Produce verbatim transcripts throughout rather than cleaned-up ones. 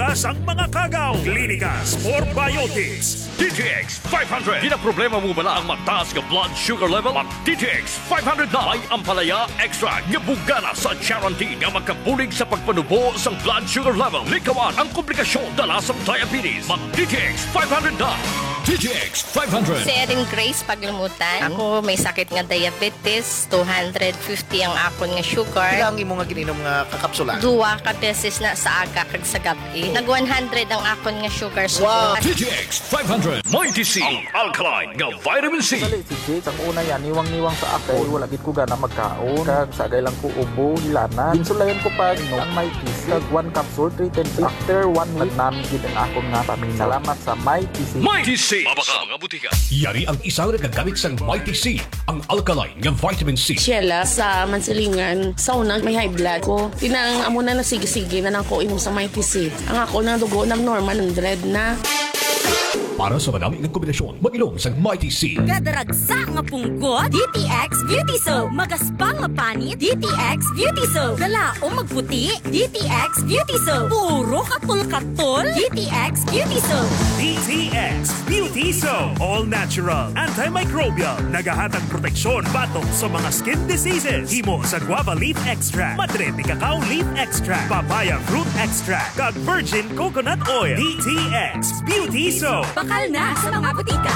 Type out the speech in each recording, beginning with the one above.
Iwas ang mga kagaw. Clinicas for Biotics. D T X five hundred. Di na problema mo ba na ang mataas nga blood sugar level? Mag D T X five hundred na. May ampalaya extra nga bugana sa guarantee nga magkabulig sa pagpanubo sa blood sugar level. Likawan ang komplikasyon dala sa diabetes. Mag D T X five hundred na. D T X five hundred. Si Erin Grace Paglimutan. Ako may sakit nga diabetes. two hundred fifty ang akon nga sugar. Ilang imo nga gininom nga kakapsula? Duwa ka beses na sa aga kag sa gabi. Nag one hundred ang akon nga sugar. Wow. D T X five hundred. Mighty C. Ang alkaline nga vitamin C. Dali si Jake, ang una yan, niwang-niwang sa ako. Wala gid ko gana magkaon. Kag sagay lang ko ubo, hilana. Ginsulayan ko pa no, ang Mighty C. Kag one capsule, three ten C. After one week, namin gid ang akon nga paminaw. Salamat sa Mighty C. Mighty C. Mabaka mga butika. Yari ang isang nagagamit sa Mighty C, ang alkaline nga vitamin C. Sheila sa Mansilingan, sa unang may high blood ko. Tinang amo na nasige-sige na nang ko inom sa Mighty C. Ang ako na dugo ng normal ng dread na. Para sa madami ng kombinasyon, mag-ilom sa Mighty C. Kadaragsa nga punggot, D T X Beauty Soap. Magaspang nga panit, D T X Beauty Soap. Galaong magputi, D T X Beauty Soap. Puro katul-katul, D T X Beauty Soap. D T X Beauty Soap. All natural, antimicrobial, nagahatag proteksyon batok sa mga skin diseases. Himo sa guava leaf extract, madre de cacao leaf extract, papaya fruit extract, kag virgin coconut oil. D T X Beauty Soap. Bakal na sa mga butika.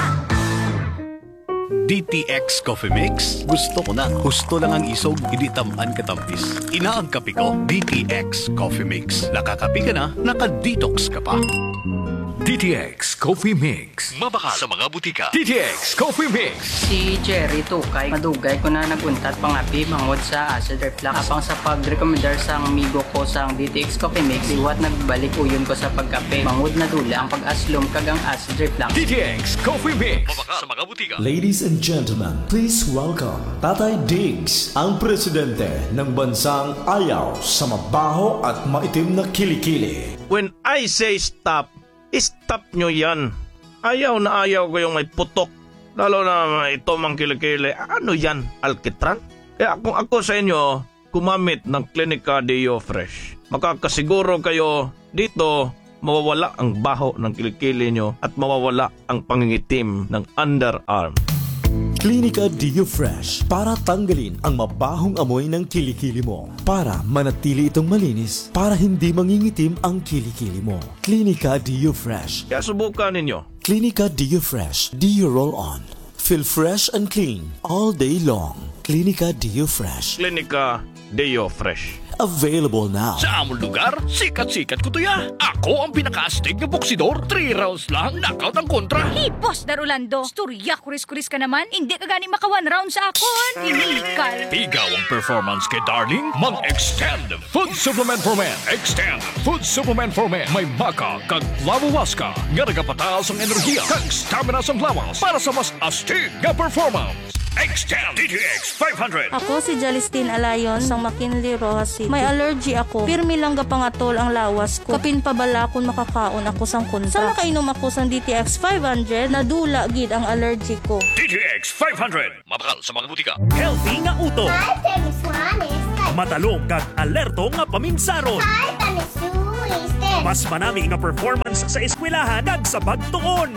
D T X Coffee Mix. Gusto ko na. Gusto lang ang isog, hindi tamaan katampis. Ina ang kape ko, D T X Coffee Mix. Nakakape ka na, naka-detox ka pa. D T X Coffee Mix. Mabaka sa mga butika. D T X Coffee Mix. Si Jerry Tukay, madugay ko na naguntat pangapi mangod sa acid reflux. Apang sa pag-recommendar sa amigo ko sa D T X Coffee Mix, iwat nagbalik uyon ko sa pagkape. Mangod na dula ang pag-aslom kagang acid reflux. D T X Coffee Mix. Mabaka sa mga butika. Ladies and gentlemen, please welcome Tatay Diggs, ang presidente ng bansang ayaw sa mabaho at maitim na kilikili. When I say stop, stop nyo yan. Ayaw na ayaw ko yung may putok. Lalo na ito mang kilikili. Ano yan? Alkitran? Kaya kung ako sa inyo, gumamit ng Clinica Deo Fresh. Makakasiguro kayo dito mawawala ang baho ng kilikili nyo at mawawala ang pangingitim ng underarm. Clinica Deo Fresh para tanggalin ang mabahong amoy ng kilikili mo. Para manatili itong malinis. Para hindi mangingitim ang kilikili mo. Clinica Deo Fresh. Kaya subukan ninyo. Clinica Deo Fresh. Deo Roll On. Feel fresh and clean all day long. Clinica Deo Fresh. Clinica Deo Fresh. Available now. Sa among lugar, sikat-sikat ko to ya. Ako ang pinaka-astig na boksidor. Three rounds lang, knockout ang kontra. Hey, Boss Darulando, storya kuris-kuris ka naman. Hindi ka gani maka one round sa akon. Inikal. Ikaw ang performance kay Darling. Mag-extend food supplement for men. Extend food supplement for men. May maka kag lawawaska. Nga nagapataas ang enerhiya kag stamina sa lawas para sa mas astig na performance. Extend D T X five hundred. Ako si Jalistin Alayon sang McKinley Rojas City. May allergy ako. Pirmi lang gapangatol ang lawas ko. Kapin pabala kung makakaon ako sang kontra. Sa nakainom ako sang D T X five hundred, nadula gid ang allergy ko. D T X five hundred. Mabakal sa mga butika. Healthy nga uto. Matalong kag alerto nga paminsaron. Mas manami nga performance sa eskwelahan kag sa pagtuon.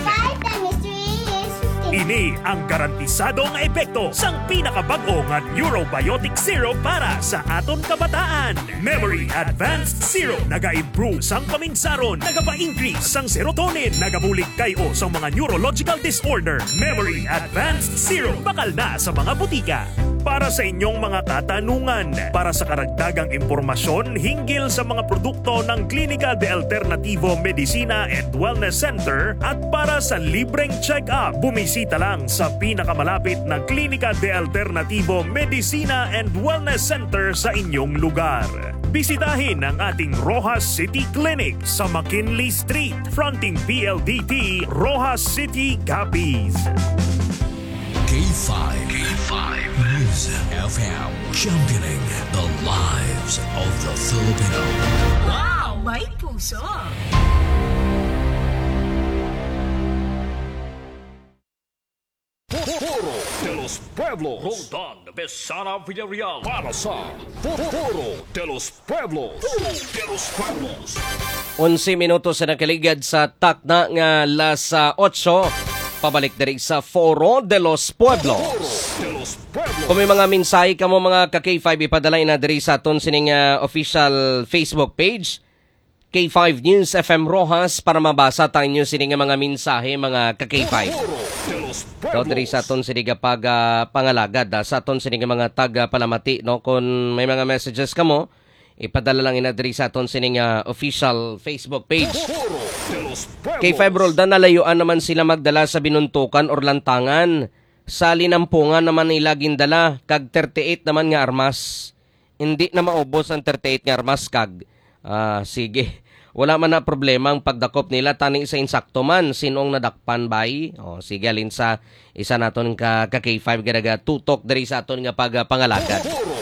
Ini ang garantisado nga epekto sang pinakabag-o nga Neurobiotic Syrup para sa aton kabataan. Memory Advanced Syrup naga-improve sang paminsaron, nagapa-increase sang serotonin, nagabulig kayo sa mga neurological disorder. Memory Advanced Syrup bakal na sa mga butika. Para sa inyong mga katanungan, para sa karagdagang impormasyon hinggil sa mga produkto ng Clínica de Alternativo Medicina and Wellness Center at para sa libreng check-up, bumisita lang sa pinakamalapit na Clínica de Alternativo Medicina and Wellness Center sa inyong lugar. Bisitahin ang ating Rojas City Clinic sa McKinley Street, fronting P L D T, Rojas City, Capiz. K five. K five. News F M. Championing the lives of the Filipino. Wow! May puso! Foro de los Pueblos. Roldan Besana Villarreal. Para sa Foro de los Pueblos. Foro de los Pueblos. onse minutos sa nakaligad sa takna nga las uh, otso. Pabalik diri sa Foro de los Pueblos. Kung may mga mensahe ka mo mga ka-K five, ipadalay na diri sa aton sining uh, official Facebook page K five News F M Rojas para mabasa tayo nyo sining mga mensahe mga ka-K five. So diri sa aton sining pag uh, pangalagad uh, sa aton sining mga taga palamati no, kung may mga messages ka mo ipadala lang ina diri sa aton sining uh, official Facebook page. K five Roldan, nalayuan naman sila magdala sa binuntukan or lantangan. Sa linampungan naman nila gindala kag thirty-eight naman nga armas. Hindi na maubos ang thirty-eight nga armas kag. Ah, sige. Wala man na problema ang pagdakop nila tani sa insakto man sinong nadakpan bay. Oh, sige alin sa isa naton ka, ka K five gadaga tutok diri sa aton nga pag pangalagad.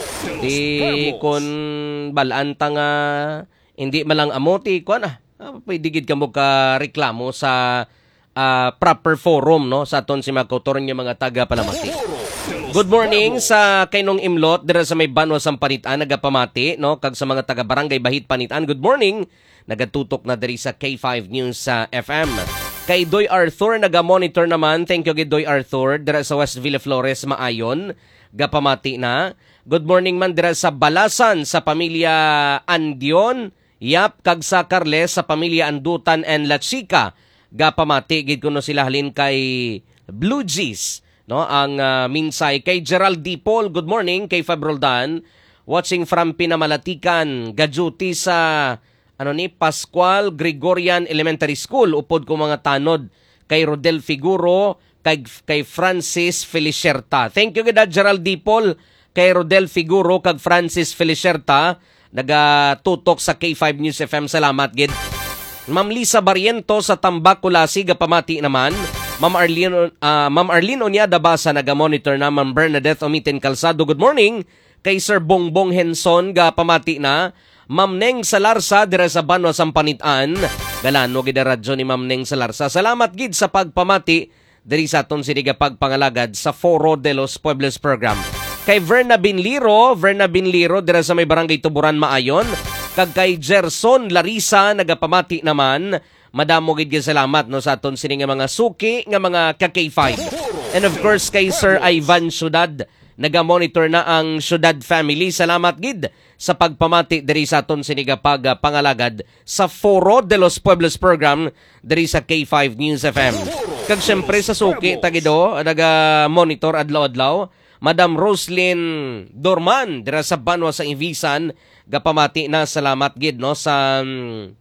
Di kon balaan ta nga hindi malang amoti kon ah. Ah, pwede gid kamo ka reklamo sa uh, proper forum no sa aton si makotor nga mga taga palamati. Good morning sa kaynong Imlot dira sa may Banwa Sampanitan nagapamati no kag sa mga taga Barangay Bahit Panitan. Good morning. Nagatutok na diri sa K five News sa F M. Kay Doy Arthur naga-monitor naman. Thank you kay Doy Arthur dira sa West Villa Flores Maayon. Gapamati na. Good morning man dira sa Balasan sa pamilya Andion. Yap, kag sa Carles sa pamilya Andutan and La Chica. Gapamati gid kuno sila halin kay Blue Jays, no? Ang uh, minsay kay Gerald D. Paul. Good morning kay Fabroldan. Watching from Pinamalatikan, gaduty sa ano ni Pascual Gregorian Elementary School. Upod ko mga tanod kay Rodel Figuro, kay kay Francis Felicerta. Thank you gid Gerald D. Paul kay Rodel Figuro kag Francis Felicerta. Nagatutok sa K five News F M. Salamat gid. Ma'am Lisa Barriento sa Tambak, Kulasi, gapamati naman. Ma'am Arlene, uh, Ma'am Arlene Onyada Basa naga-monitor na. Ma'am Bernadette Omitin Calzado, good morning. Kay Sir Bongbong Henson, gapamati na. Ma'am Neng Salarsa dira sa Banwa Sampanitan. Galano gid radyo ni Ma'am Neng Salarsa. Salamat gid sa pagpamati diri sa aton siniga pagpangalagad sa Foro de los Pueblos program. Kay Verna Binliro, Verna Binliro dira sa may Barangay Tuburan Maayon. Kag kay Gerson Larissa nagapamati naman. Madamo gid salamat no sa aton sini nga mga suki nga mga ka K five. And of course kay Sir Ivan Ciudad, naga-monitor na ang Ciudad family. Salamat gid sa pagpamati diri sa aton sini nga pag pangalagad sa Foro de los Pueblos program diri sa K five News F M. Kag syempre sa suki tagido naga-monitor adlaw-adlaw. Madam Roslyn Dorman dira sa Banwa sa Invisan, gapamati na salamat gid no sa um,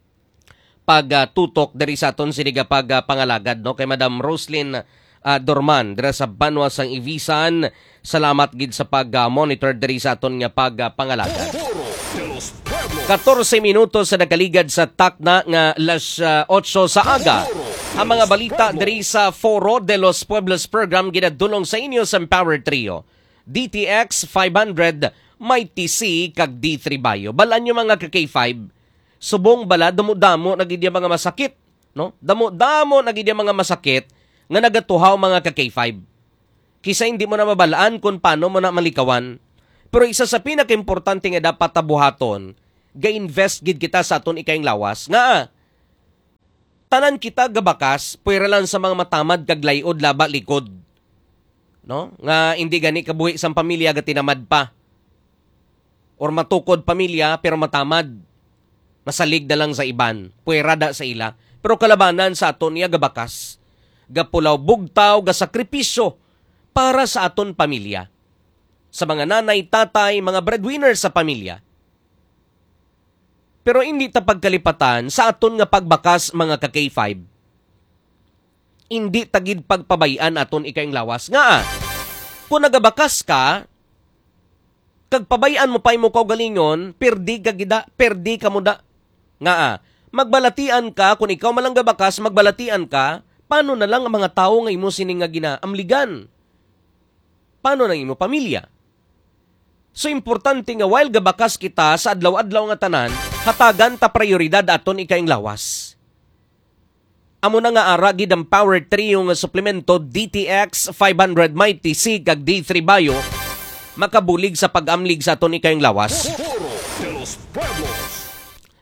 pagtutok uh, diri sa aton siniga pag uh, pangalagad no kay Madam Roslyn uh, Dorman dira sa Banwa sa Invisan. Salamat gid sa pag uh, monitor diri sa aton nga pag uh, pangalagad. fourteen minutos sa nakaligad sa takna nga las uh, otso sa aga. Ang mga balita diri sa Foro de los Pueblos program ginadulong sa inyo sa Power Trio. D T X five hundred, Mighty C, kag D three Bayo. Balaan nyo mga ka K five. Subong bala, damo-damo nagidya mga masakit. No? Damo-damo nagidya mga masakit nga nagatuhaw mga ka K five. Kisa hindi mo na mabalaan kung paano mo na malikawan. Pero isa sa pinaka-importante nga dapat tabuhaton, ga-invest gid kita sa aton ikayong lawas. Nga, tanan kita gabakas, puwera lang sa mga matamad kag layod laba likod. No? Nga hindi gani kabuhi sang pamilya ga tinamad pa. Or matukod pamilya pero matamad. Masalig na lang sa iban. Puwera da sa ila. Pero kalabanan sa aton niya gabakas. Gapulaw bugtaw, gasakripisyo para sa aton pamilya. Sa mga nanay, tatay, mga breadwinner sa pamilya. Pero hindi ta pagkalipatan sa aton nga pagbakas mga ka K five. Hindi tagid pagpabayan aton ikayong lawas. Nga, kung nagabakas ka, kag pabayaan mo pa mo kaugalingon, perdi ka gida, perdi ka mo da. Nga, magbalatian ka, kung ikaw malang gabakas, magbalatian ka, paano na lang ang mga tao nga imo sining nga ginaamligan? Paano na imo pamilya? So, importante nga, while gabakas kita sa adlaw-adlaw nga tanan, hatagan ta prioridad aton ikayong lawas. Amo na nga ara gid ang Power Trio nga suplemento D T X five hundred Mighty C kag D three Bayo makabulig sa pag-amlig sa aton ikayong lawas.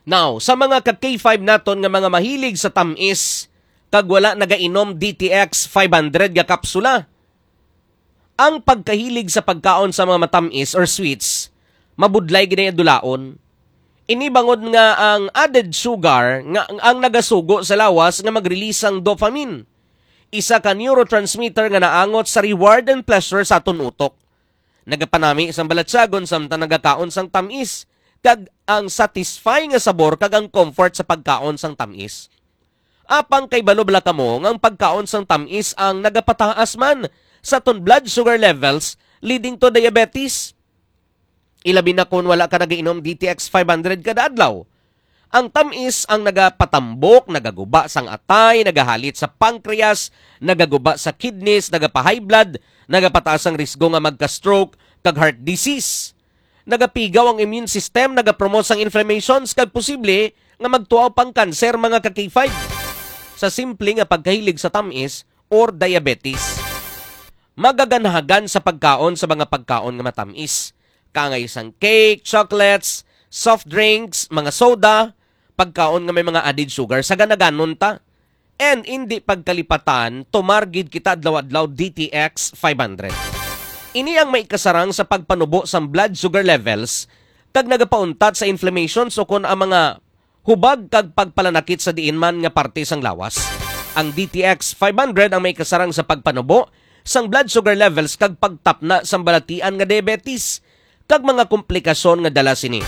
Now, sa mga ka-K five naton nga mga mahilig sa tamis, kag wala nagainom D T X five hundred nga kapsula, ang pagkahilig sa pagkaon sa mga matamis or sweets, mabudlay ginaya dulaon. Inibangod nga ang added sugar nga ang nagasugo sa lawas nga mag-release ang dopamine. Isa ka neurotransmitter nga naangot sa reward and pleasure sa aton utok. Nagapanami isang balatsagon samtang nagakaon sang tamis, kag ang satisfying nga sabor kag ang comfort sa pagkaon sang tamis. Apang kay balobla kamo nga ang pagkaon sang tamis ang nagapataas man sa aton blood sugar levels leading to diabetes. Ilabi na kung wala ka nagainom D T X five hundred kada adlaw. Ang tamis ang nagapatambok, nagaguba sang atay, nagahalit sa pancreas, nagaguba sa kidneys, nagapa-high blood, nagapataas ang risgo nga magka-stroke kag heart disease. Nagapigaw ang immune system, nagapromote sang inflammations kag posible nga magtuaw pang kanser mga ka-K five sa simple nga pagkahilig sa tamis or diabetes. Magaganhagan sa pagkaon sa mga pagkaon nga matamis. Kangay isang cake, chocolates, soft drinks, mga soda, pagkaon nga may mga added sugar, sa ganaganon ta. And hindi pagkalipatan, tumargid kita adlaw-adlaw D T X five hundred. Ini ang may kasarang sa pagpanubo sa blood sugar levels, kag nagapauntat sa inflammation so kun ang mga hubag kag pagpalanakit sa diin man nga parte sang lawas. Ang D T X five hundred ang may kasarang sa pagpanubo sang blood sugar levels kag pagtapna sang balatian nga diabetes, kag mga komplikasyon nga dala sini.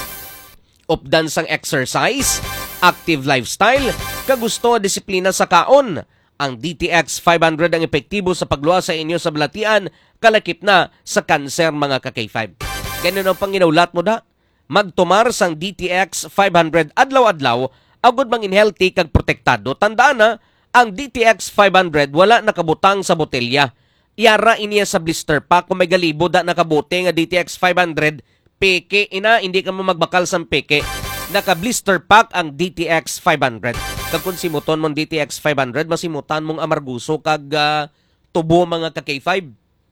Updan sang exercise, active lifestyle, kag gusto disiplina sa kaon. Ang D T X five hundred ang epektibo sa pagluwas sa inyo sa balatian, kalakip na sa kanser mga ka-K five. Ganun ang panginaulat mo da? Magtumar sang D T X five hundred adlaw-adlaw, agud mangin healthy kag protektado. Tandaan na, ang D T X five hundred wala nakabutang sa botelya. Iara iniya sa blister pack kung may galibo da nakabote nga D T X five hundred, peke ina, hindi ka mo magbakal sang peke. Naka-blister pack ang D T X five hundred. Kag kung simuton mong D T X five hundred, masimutan mong amarguso kag uh, tubo mga ka-K five.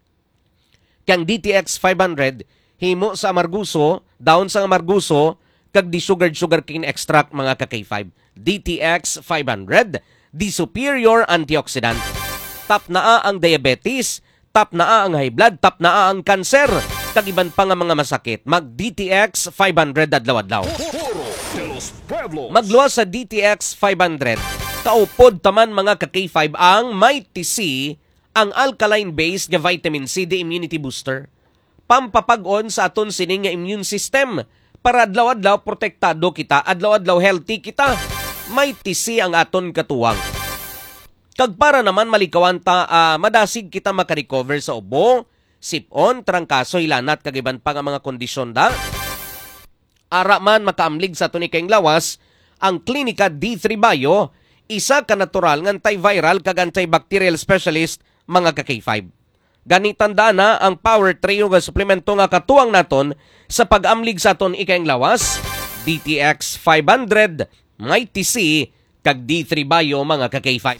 Kang D T X five hundred, himo sa amarguso, down sa amarguso, kag di sugar-sugar cane extract mga ka-K five. D T X five hundred, the superior antioxidant. Tap naa ang diabetes, tap naa ang high blood, tap naa ang kanser, kag iban pa nga mga masakit. Mag-D T X five hundred adlaw-adlaw. Magluwas sa D T X five hundred, kaupod taman mga ka-K five ang Mighty C, ang alkaline-based nga vitamin C the immunity booster. Pampapag-on sa aton sining nga immune system para adlaw-adlaw protektado kita, adlaw-adlaw healthy kita. Mighty C ang aton katuwang. Kag para naman malikawan ta, uh, madasig kita makarecover sa ubo, sipon, trangkaso, hilanat, kag iban pa nga mga kondisyon da. Ara man makaamlig sa tunik kayong lawas, ang Clinica D three Bio, isa ka natural ng antiviral kag antibacterial specialist mga ka-K five. Gani tandaan na ang Power Trio nga suplemento nga katuwang naton sa pag-amlig sa aton ikayong lawas, D T X five hundred, Mighty C, kag D three Bio mga ka-K five.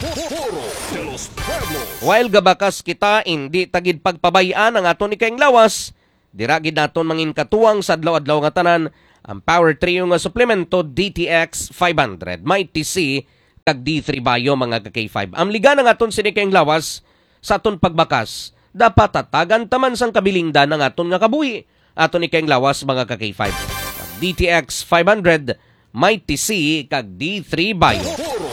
While gabakas kita, hindi tagid pagpabayaan ang aton ikayong lawas, diragid naton mangin katuwang sa adlaw-adlaw nga tanan, ang Power Trio nga suplemento D T X five hundred, Mighty C, kag D three Bio mga ka-K five. Amligan ang aton sinikayong lawas sa aton pagbakas, dapat tatagan taman sang kabilingdan ng aton nga kabuhi, aton ikayong lawas mga ka-K five. D T X five hundred, Mighty C, kag D three Bio.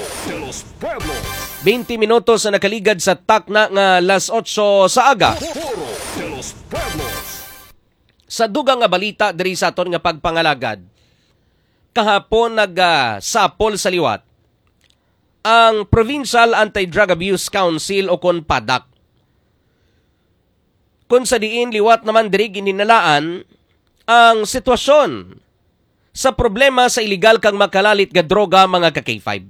twenty minutos na nakaligad sa takna nga las otso sa aga. Sa dugang nga balita diri sa aton nga pagpangalagad, kahapon nagsapol uh, sa liwat ang Provincial Anti-Drug Abuse Council o kon P A D A C. Kung sa diin liwat naman diri gininalaan ang sitwasyon sa problema sa iligal kang makalalit nga droga mga ka-K five.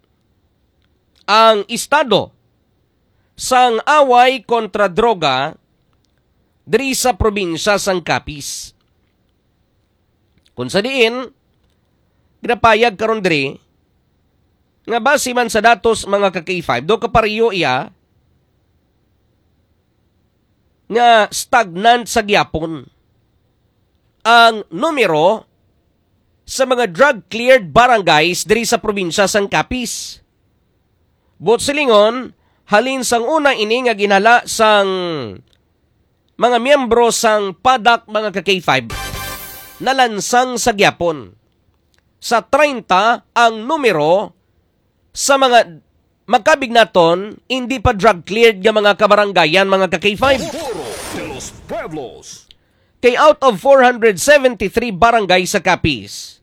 Ang estado sang away kontra droga diri sa probinsya sang Capiz. Kung sa diin, ginapayag karon diri nga base man sa datos mga ka-K five, do kapariyo iya nga stagnant sa gyapon ang numero sa mga drug-cleared barangays diri sa probinsya sang Capiz. But silingon, halin sang una ini nga ginhala sang mga miyembro sang P A D A C mga ka-K five nalansang sa gyapon. Sa thirty ang numero sa mga magkabignaton hindi pa drug-cleared nga mga kabaranggayan mga ka-K five. Kay out of four hundred seventy-three barangay sa Capiz.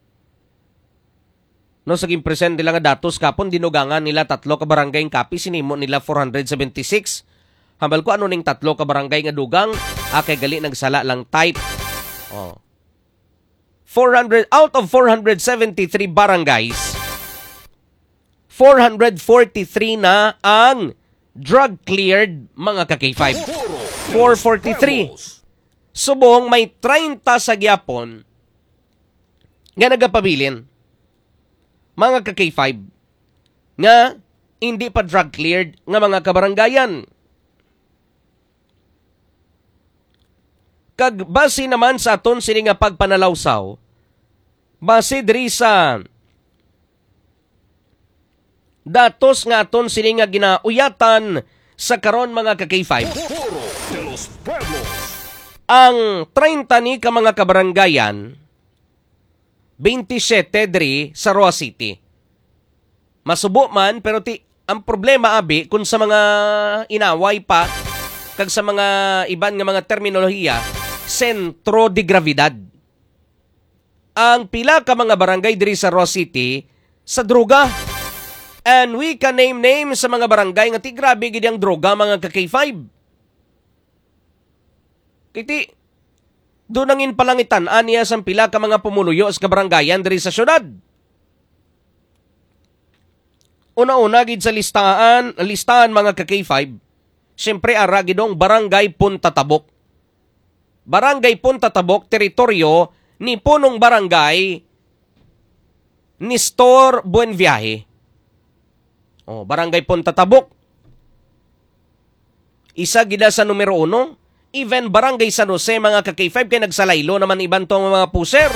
No, saging present nila nga datos kapon, dinugangan nila tatlo ka barangay ng Capiz, sinimo nila four hundred seventy-six. Hambal ko ano ning tatlo ka barangay nga dugang, akay gali nagsala lang type. Oh. four hundred out of four hundred seventy-three barangays, four hundred forty-three na ang drug-cleared mga ka-K five. four forty-three. Subong may thirty sa gyapon nga nagapabilin mga ka-K five nga hindi pa drug-cleared nga mga kabaranggayan. Kag base naman sa aton sini nga pagpanalawsaw, base diri sa datos nga aton sini nga ginauyatan sa karon mga ka-K five. Ang thirty ni ka mga kabaranggayan, twenty-seven diri sa Roa City. Masubo man, pero ti, ang problema abi kung sa mga inaway pa kag sa mga iban nga mga terminolohiya, sentro de gravidad. Ang pila ka mga barangay diri sa Roa City sa droga. And we can name names sa mga barangay nga ti grabe gid ang droga mga ka-K five. Kiti doon nangin palangitan aniya sang pila ka mga pumuluyo sa kabarangayan diri sa syudad. Una-una gid sa listahan, listahan mga ka-K five, siyempre ara gidong Barangay Punta Tabok. Barangay Punta Tabok, teritoryo ni punong barangay Nestor Buenviaje. Oh, Barangay Punta Tabok. Isa gida sa numero uno. Even Barangay San Jose mga ka-K five kay nagsalaylo naman iban tong mga puser.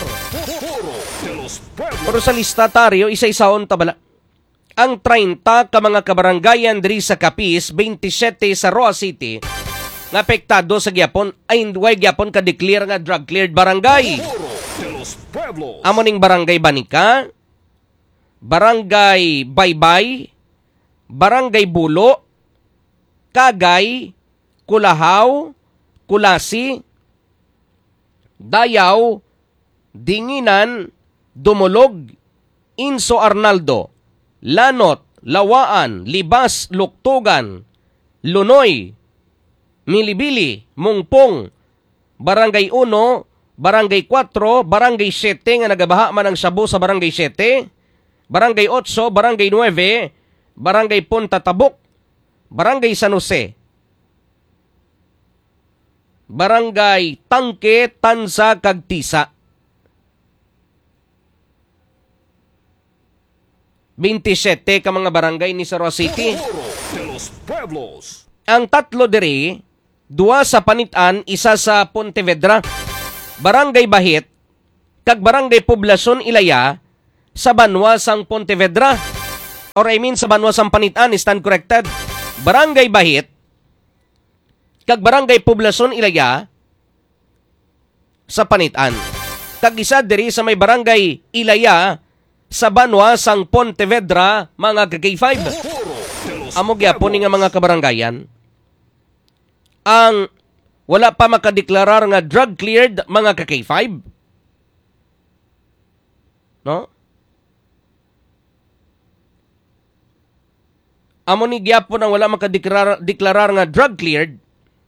Pero sa lista taryo, isa-isaon tabala. Ang thirty ka mga kabaranggayan diri sa Capiz, twenty-seven sa Roa City, nga apektado sa gyapon ay way gyapon ka declare nga drug cleared barangay. Amo ning Barangay Banica, Barangay Baybay, Barangay Bulo, Kagay, Kulahaw, Kulasi, Dayaw, Dinginan, Dumulog, Inso Arnaldo, Lanot, Lawaan, Libas, Luktugan, Lunoy, Milibili, Mungpong, Barangay one, Barangay four, Barangay seven nga nagabaha man ang Shabu sa Barangay seven, Barangay eight, Barangay nine, Barangay Punta Tabok, Barangay San Jose, Barangay Tangke, Tansa, Kagtisa. twenty-seven ka mga barangay ni Roa City. Ang tatlo diri, duwa sa Panitan, isa sa Pontevedra. Barangay Bahit, kag Barangay Poblacion Ilaya, sa Banwasang Pontevedra. Or I mean sa Banwasang Panitan, stand corrected. Barangay Bahit, kag Barangay Poblacion Ilaya sa Panitan. Kag isa diri sa may Barangay Ilaya sa Banwasang Pontevedra mga ka-K five. Amo gyapon nga mga kabaranggayan ang wala pa makadeklarar nga drug cleared mga ka-K five. No? Amo ni gyapon ang wala makadeklarar deklarar nga drug cleared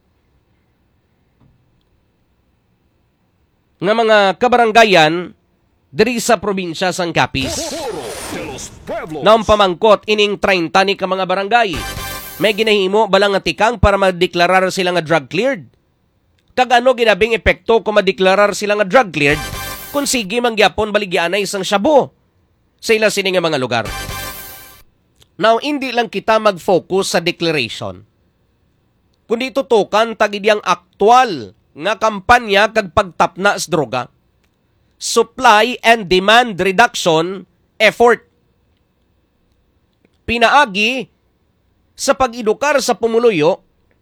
nga mga kabaranggayan diri sa probinsya sang Capiz. Naong pamangkot ining thirty ni ka mga barangay. May ginahimo balang nga tikang para madeklarar sila nga drug cleared. Kag ano ginabing epekto kung madeklarar sila nga drug cleared kung sige mangyapon baligyanay sang Shabu sa ila sini nga mga lugar. Now, hindi lang kita mag-focus sa declaration, kundi tutukan tagid yang aktual nga kampanya kag pagtapna sa droga. supply and demand reduction effort. Pinaagi sa pag-edukar sa pumuluyo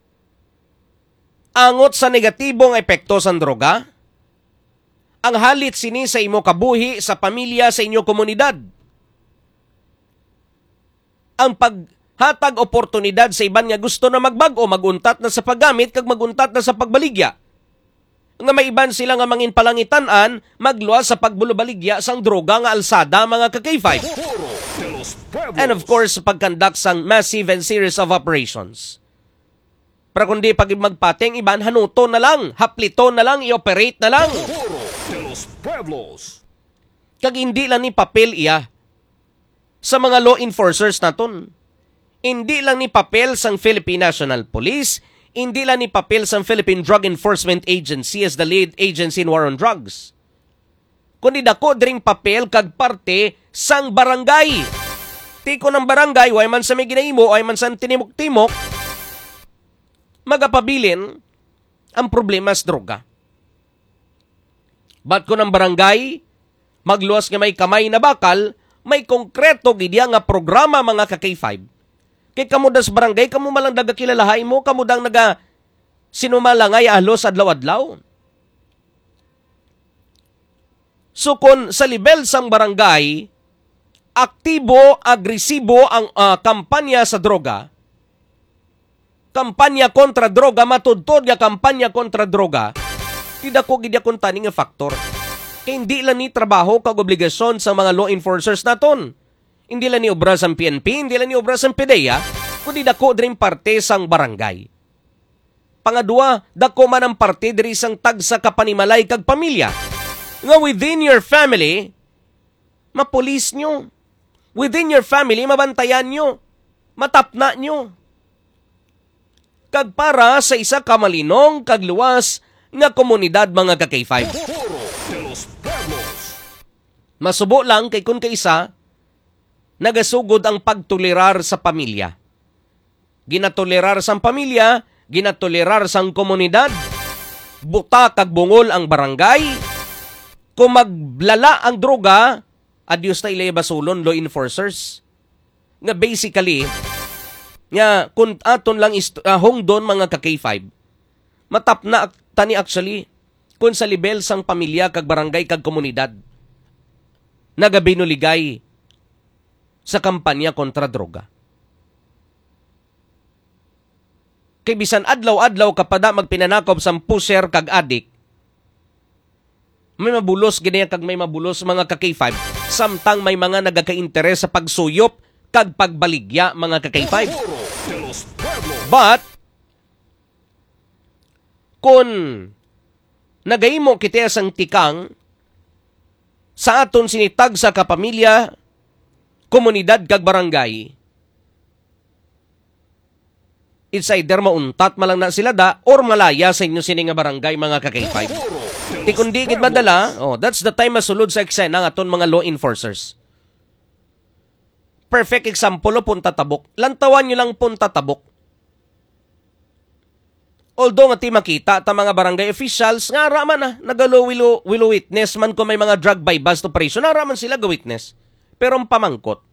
angot sa negatibong epekto sa droga, ang halit sini sa imo kabuhi, sa pamilya, sa inyo komunidad. Ang paghatag oportunidad sa iban nga gusto na magbag-o, maguntat na sa paggamit, kag maguntat na sa pagbaligya. Nga may iban sila nga mangin palangitan-an, magluwas sa pagbulubaligya sang droga nga alsada, mga ka-K five. And of course, pagkandak sang massive and series of operations. Para kundi pag magpating iban, hanuto na lang, haplito na lang, i-operate na lang. Kag hindi lang ni papel iya sa mga law enforcers naton. Hindi lang ni papel sang Philippine National Police, hindi lang ni papel sang Philippine Drug Enforcement Agency as the lead agency in war on drugs. Kundi dako dring papel kag parte sang barangay. Tiko ng barangay, way man sa may ginahimo, way man sa tinimok-timok, magapabilin ang problema sa droga. Ba't ko ng barangay, magluwas nga may kamay na bakal, may konkreto gidya nga programa, mga ka-K five. Kay kamudas barangay, kamu malang daga kilalahay mo, kamudang naga sinumalangay alos adlaw-adlaw. So kung sa level sang barangay, aktibo, agresibo ang uh, kampanya sa droga, kampanya kontra droga, matudtod nga kampanya kontra droga, tidak ko gidya kung tani nga faktor. Kaya hindi lang ni trabaho kag obligasyon sa mga law enforcers naton. Hindi lang ni obra sang P N P, hindi lang ni obra sang P D E A, kundi dako din parte sang barangay. Pangadua, dako man ang parte diri sang tagsa kapanimalay kag pamilya. Nga within your family, mapulis nyo. Within your family, mabantayan nyo. Matapna nyo. Kag para sa isa ka malinong kag luwas nga komunidad, mga ka-K five. Masubo lang kay kun kaisa nagasugod ang pagtolerar sa pamilya. Ginatolerar sang pamilya, ginatolerar sang komunidad, buta kag bungol ang barangay. Kung maglala ang droga, adyos na ilay basulon law enforcers. Nga basically, nga kung aton lang ist- uh, hongdon, mga ka-K five, matap na tani actually kung sa level sang pamilya kag barangay kag komunidad nagabinuligay sa kampanya kontra droga. Kay bisan adlaw-adlaw kapada magpinanakop sang pusher kag adik, may mabulos gini kag may mabulos, mga ka-K five, samtang may mga nagaka-interes sa pagsuyop kag pagbaligya, mga ka-K five. But kung nagahimo kita sang tikang sa aton sinitag sa kapamilya, komunidad kag barangay, it's either mauntat malang na sila da or malaya sa inyo sini nga barangay, mga ka-K five. Di kundi gid madala, oh, that's the time masulod sa eksena ng aton mga law enforcers. Perfect example o Punta Tabok. Lantawan nyo lang Punta Tabok. Although nga ti makita ta mga barangay officials nga raman na nagalo wilo wilo witness man ko may mga drug buy bust operation, na raman sila ga witness. Pero ang pamangkot,